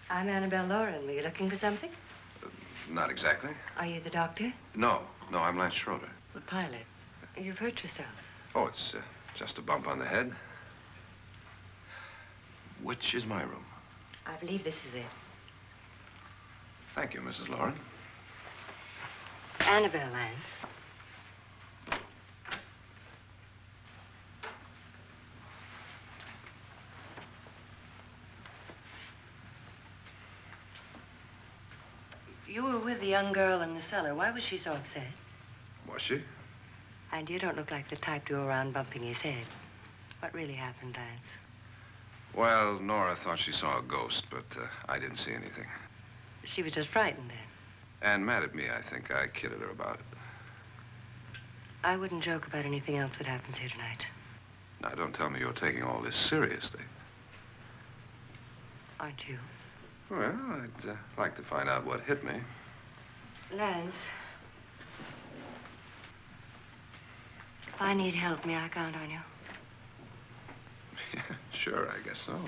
I'm Annabelle Lauren. Were you looking for something? Not exactly. Are you the doctor? No, I'm Lance Schroeder. The pilot. You've hurt yourself. Oh, it's just a bump on the head. Which is my room? I believe this is it. Thank you, Mrs. Lauren. Annabelle, Lance. You were with the young girl in the cellar. Why was she so upset? Was she? And you don't look like the type to go around bumping his head. What really happened, Lance? Well, Nora thought she saw a ghost, but I didn't see anything. She was just frightened then. And mad at me, I think. I kidded her about it. I wouldn't joke about anything else that happens here tonight. Now, don't tell me you're taking all this seriously. Aren't you? Well, I'd like to find out what hit me. Lance. If I need help, may I count on you? Yeah, sure, I guess so.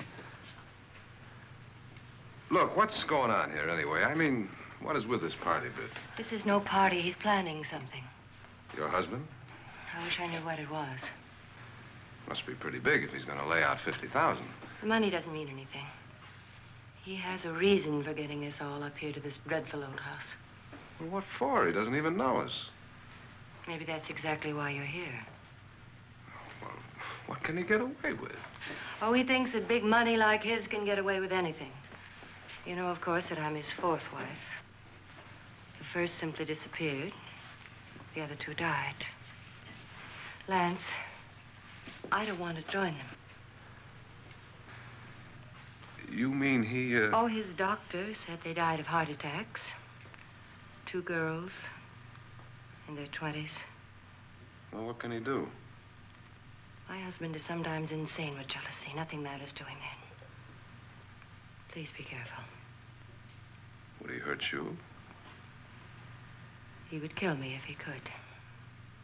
Look, what's going on here anyway? I mean, what is with this party bit? This is no party. He's planning something. Your husband? I wish I knew what it was. Must be pretty big if he's going to lay out 50,000. The money doesn't mean anything. He has a reason for getting us all up here to this dreadful old house. Well, what for? He doesn't even know us. Maybe that's exactly why you're here. Well, what can he get away with? Oh, he thinks that big money like his can get away with anything. You know, of course, that I'm his fourth wife. The first simply disappeared. The other two died. Lance, I don't want to join them. You mean he, Oh, his doctor said they died of heart attacks. 2 girls in their 20s. Well, what can he do? My husband is sometimes insane with jealousy. Nothing matters to him then. Please be careful. Would he hurt you? He would kill me if he could.